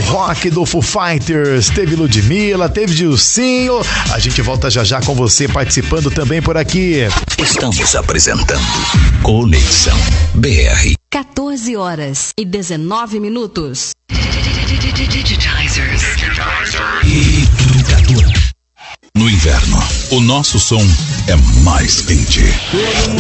rock do Foo Fighters, teve Ludmilla, teve Dilcinho. A gente volta já já com você participando também por aqui. Estamos apresentando Conexão BR. 14h19. No inverno, o nosso som é mais quente.